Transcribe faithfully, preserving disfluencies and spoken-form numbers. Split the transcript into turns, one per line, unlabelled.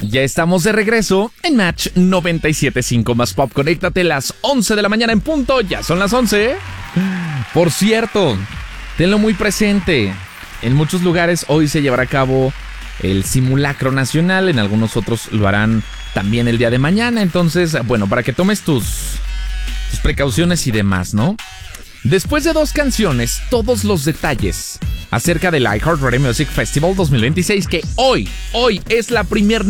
Ya estamos de regreso en Match noventa y siete punto cinco más Pop. Conéctate las once de la mañana en punto. Ya son las once. Por cierto, tenlo muy presente. En muchos lugares hoy se llevará a cabo el simulacro nacional. En algunos otros lo harán también el día de mañana. Entonces, bueno, para que tomes tus, tus precauciones y demás, ¿no? Después de dos canciones, todos los detalles acerca del iHeartRadio Music Festival dos mil veintiséis, que hoy, hoy es la primera